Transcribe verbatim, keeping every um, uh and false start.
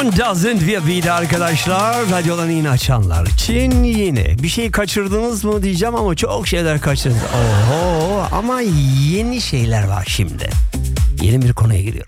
One doesn't be a beat arkadaşlar. Radyodan yeni açanlar için yeni. Bir şey kaçırdınız mı diyeceğim ama çok şeyler kaçırdınız. Oho, ama yeni şeyler var şimdi. Yeni bir konuya giriyorum.